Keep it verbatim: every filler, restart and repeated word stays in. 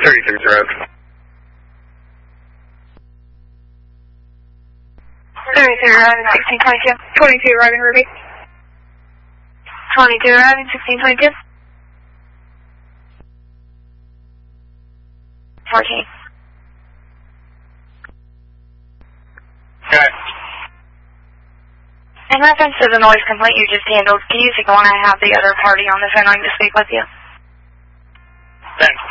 thirty-six Road. thirty-three Riding sixteen twenty-two. twenty-two Riding Ruby. twenty-two Riding sixteen twenty-two. fourteen. Okay. In reference to the noise complaint you just handled, can you signal when I have the other party on the phone line to speak with you? Thanks.